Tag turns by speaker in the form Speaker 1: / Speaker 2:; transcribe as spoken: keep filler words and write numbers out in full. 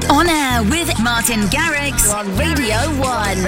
Speaker 1: On air with Martin Garrix on Radio one.